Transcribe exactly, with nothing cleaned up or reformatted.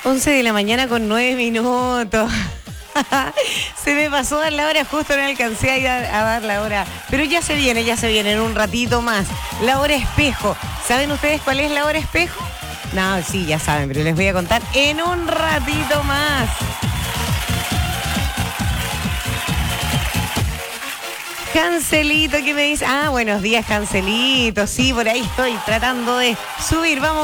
once de la mañana con nueve minutos. Se me pasó dar la hora, justo no alcancé a ir a, a dar la hora. Pero ya se viene, ya se viene en un ratito más. La hora espejo. ¿Saben ustedes cuál es la hora espejo? No, sí, ya saben, pero les voy a contar en un ratito más. Cancelito, ¿qué me dice? Ah, buenos días, Cancelito. Sí, por ahí estoy tratando de subir. Vamos.